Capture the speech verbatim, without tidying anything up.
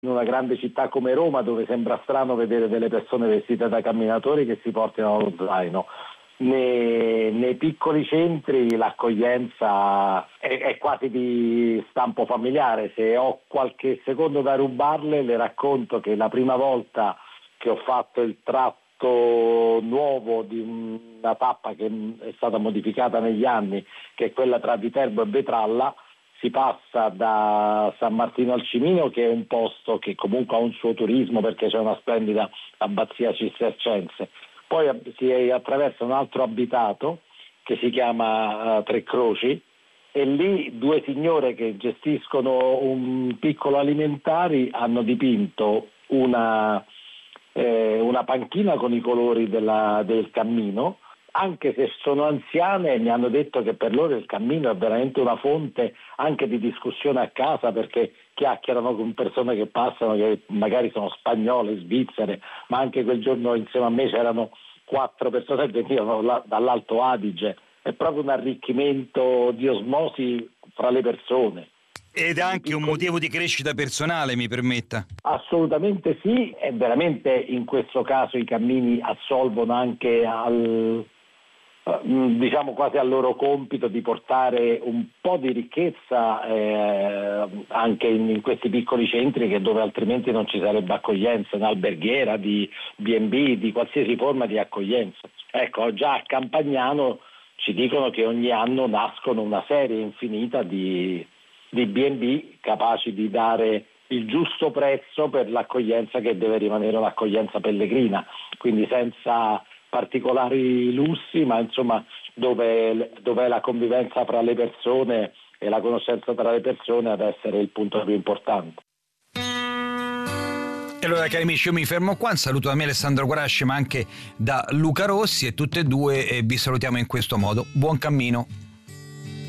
in una grande città come Roma, dove sembra strano vedere delle persone vestite da camminatori che si portano lo zaino. Nei, nei piccoli centri l'accoglienza è, è quasi di stampo familiare. Se ho qualche secondo da rubarle, le racconto che la prima volta che ho fatto il tratto nuovo di una tappa che è stata modificata negli anni, che è quella tra Viterbo e Vetralla, si passa da San Martino al Cimino, che è un posto che comunque ha un suo turismo perché c'è una splendida abbazia cistercense. Poi si attraversa un altro abitato che si chiama uh, Tre Croci, e lì due signore che gestiscono un piccolo alimentari hanno dipinto una, eh, una panchina con i colori della, del cammino. Anche se sono anziane, mi hanno detto che per loro il cammino è veramente una fonte anche di discussione a casa, perché chiacchierano con persone che passano, che magari sono spagnole, svizzere, ma anche quel giorno insieme a me c'erano quattro persone che venivano là, dall'Alto Adige. È proprio un arricchimento di osmosi fra le persone. Ed è anche un motivo di crescita personale, mi permetta. Assolutamente sì, e veramente in questo caso i cammini assolvono anche al, diciamo quasi al loro compito di portare un po' di ricchezza eh, anche in, in questi piccoli centri, che dove altrimenti non ci sarebbe accoglienza, un'alberghiera, di B and B, di qualsiasi forma di accoglienza. Ecco, già a Campagnano ci dicono che ogni anno nascono una serie infinita di, di B and B capaci di dare il giusto prezzo per l'accoglienza, che deve rimanere un'accoglienza pellegrina, quindi senza particolari lussi, ma insomma dove, dove è la convivenza tra le persone e la conoscenza tra le persone ad essere il punto più importante. E allora, cari amici, io mi fermo qua, un saluto da me Alessandro Guarasci, ma anche da Luca Rossi, e tutte e due eh, vi salutiamo in questo modo. Buon cammino.